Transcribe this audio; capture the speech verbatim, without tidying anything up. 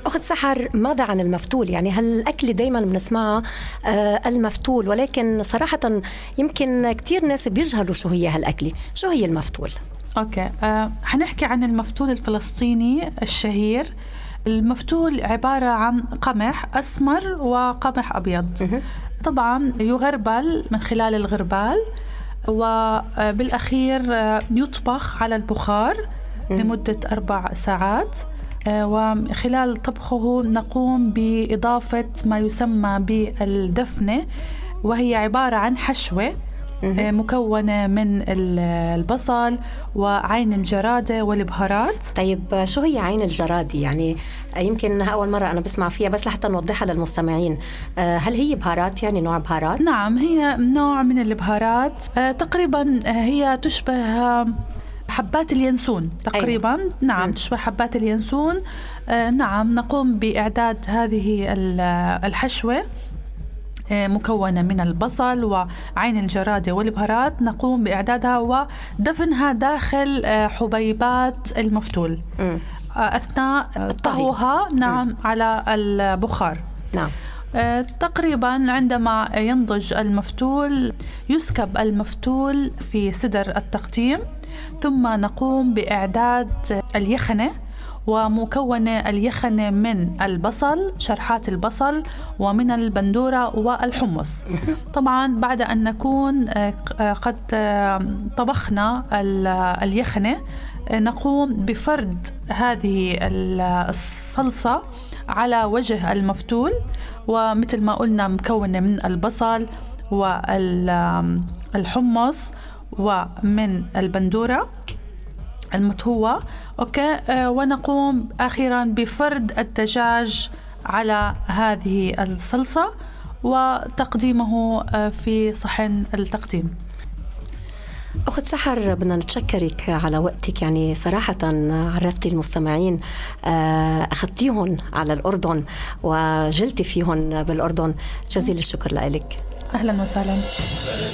أخت سحر، ماذا عن المفتول؟ يعني هالأكل دايما بنسمعها آه المفتول، ولكن صراحة يمكن كتير ناس بيجهلوا شو هي هالأكل. شو هي المفتول؟ أوكي، آه حنحكي عن المفتول الفلسطيني الشهير. المفتول عبارة عن قمح أسمر وقمح أبيض. طبعا يغربل من خلال الغربال، وبالأخير يطبخ على البخار لمدة أربع ساعات. وخلال طبخه نقوم بإضافة ما يسمى بالدفنة، وهي عبارة عن حشوة مكونة من البصل وعين الجرادة والبهارات. طيب شو هي عين الجرادة؟ يعني يمكن أول مرة أنا بسمع فيها، بس لحتى نوضحها للمستمعين. هل هي بهارات، يعني نوع بهارات؟ نعم، هي نوع من البهارات. تقريبا هي تشبه حبات اليانسون تقريبا. أيوة. نعم، م. تشبه حبات اليانسون. نعم، نقوم بإعداد هذه الحشوة مكونة من البصل وعين الجرادة والبهارات. نقوم بإعدادها ودفنها داخل حبيبات المفتول م. أثناء طهوها. نعم، م. على البخار. نعم. تقريبا عندما ينضج المفتول يسكب المفتول في سدر التقديم، ثم نقوم بإعداد اليخنة، ومكونة اليخنة من البصل، شرحات البصل، ومن البندورة والحمص. طبعا بعد أن نكون قد طبخنا اليخنة نقوم بفرد هذه الصلصة على وجه المفتول، ومثل ما قلنا مكونة من البصل والحمص ومن البندورة المطهوة. أوكي. آه ونقوم أخيرا بفرد الدجاج على هذه الصلصة وتقديمه آه في صحن التقديم. أخت سحر، بدنا نتشكرك على وقتك. يعني صراحة عرفتي المستمعين، أخذتيهم على الأردن وجلتي فيهم بالأردن. جزيل الشكر لك. أهلا وسهلا.